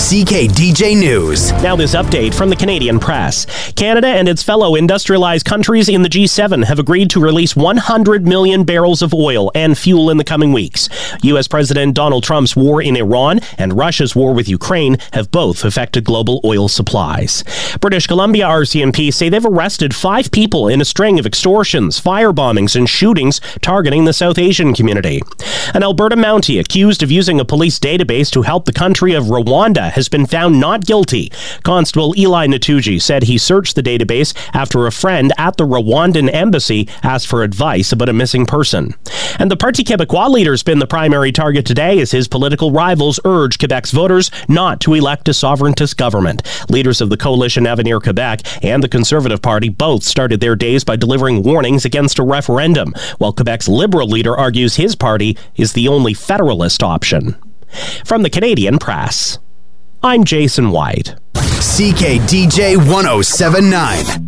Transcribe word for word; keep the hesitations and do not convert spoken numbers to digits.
C K D J News. Now this update from the Canadian Press. Canada and its fellow industrialized countries in the G seven have agreed to release one hundred million barrels of oil and fuel in the coming weeks. U S President Donald Trump's war in Iran and Russia's war with Ukraine have both affected global oil supplies. British Columbia R C M P say they've arrested five people in a string of extortions, firebombings, and shootings targeting the South Asian community. An Alberta Mountie accused of using a police database to help the country of Rwanda has been found not guilty. Constable Eli Natuji said he searched the database after a friend at the Rwandan embassy asked for advice about a missing person. And the Parti Québécois leader's been the primary target today as his political rivals urge Quebec's voters not to elect a sovereigntist government. Leaders of the coalition Avenir Quebec and the Conservative Party both started their days by delivering warnings against a referendum, while Quebec's Liberal leader argues his party is the only federalist option. From the Canadian Press, I'm Jason White. C K D J one oh seven point nine.